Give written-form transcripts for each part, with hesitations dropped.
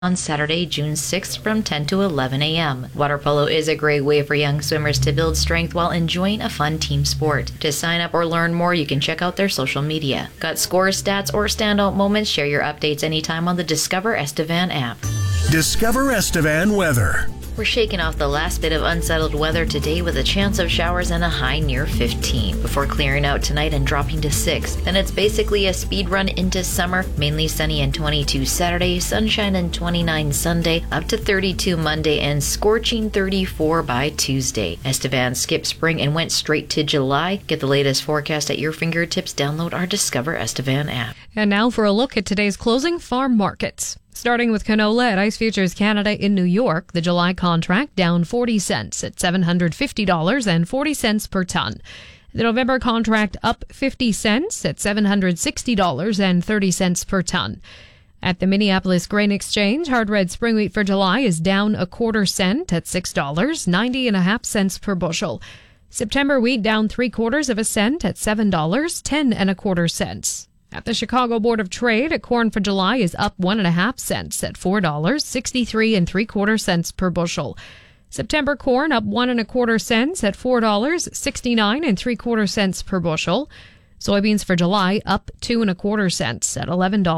on Saturday, June 6th from 10 to 11 a.m. Water polo is a great way for young swimmers to build strength while enjoying a fun team sport. To sign up or learn more, you can check out their social media. Got scores, stats, or standout moments? Share your updates anytime on the Discover Estevan app. Discover Estevan weather. We're shaking off the last bit of unsettled weather today with a chance of showers and a high near 15 before clearing out tonight and dropping to 6. Then it's basically a speed run into summer, mainly sunny and 22 Saturday, sunshine and 29 Sunday, up to 32 Monday, and scorching 34 by Tuesday. Estevan skipped spring and went straight to July. Get the latest forecast at your fingertips. Download our Discover Estevan app. And now for a look at today's closing farm markets. Starting with canola at Ice Futures Canada in New York, the July contract down 40 cents at $750.40 per ton. The November contract up 50 cents at $760.30 per ton. At the Minneapolis Grain Exchange, hard red spring wheat for July is down a quarter cent at $6.90.5 per bushel. September wheat down 3/4 cent at $7.10 At the Chicago Board of Trade, corn for July is up 1.5 cents at $4.63 per bushel. September corn up 1.25 cents at $4.69 per bushel. Soybeans for July up 2.25 cents at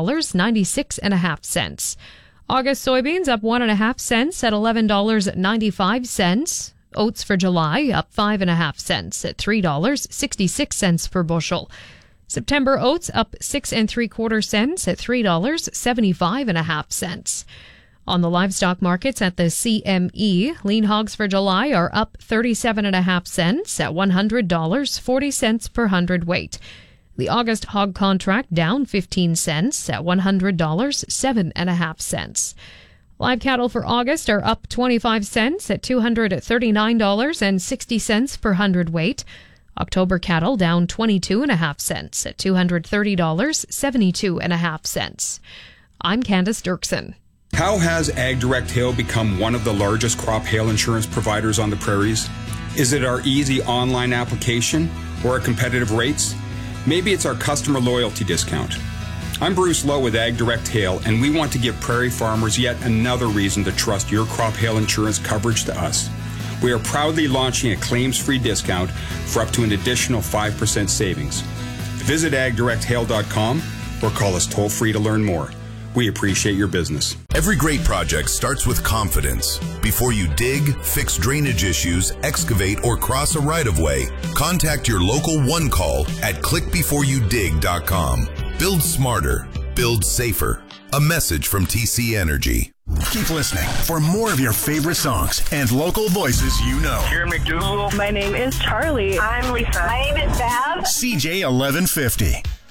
$11.96. August soybeans up 1.5 cents at $11.95. Oats for July up 5.5 cents at $3.66 per bushel. September oats up 6.75 cents at $3.75. On the livestock markets at the CME, lean hogs for July are up 37.5 cents at $100.40 per hundredweight. The August hog contract down 15 cents at $100.07.5. Live cattle for August are up 25 cents at $239.60 per hundredweight. October cattle down 22.5 cents at $230.72.5. I'm Candace Dirksen. How has AgDirect Hail become one of the largest crop hail insurance providers on the prairies? Is it our easy online application or our competitive rates? Maybe it's our customer loyalty discount. I'm Bruce Lowe with AgDirect Hail, and we want to give prairie farmers yet another reason to trust your crop hail insurance coverage to us. We are proudly launching a claims-free discount for up to an additional 5% savings. Visit agdirecthail.com or call us toll-free to learn more. We appreciate your business. Every great project starts with confidence. Before you dig, fix drainage issues, excavate, or cross a right-of-way, contact your local One Call at clickbeforeyoudig.com. Build smarter. Build safer. A message from TC Energy. Keep listening for more of your favorite songs and local voices you know. Karen McDougal. My name is Charlie. I'm Lisa. My name is Bab. CJ 1150.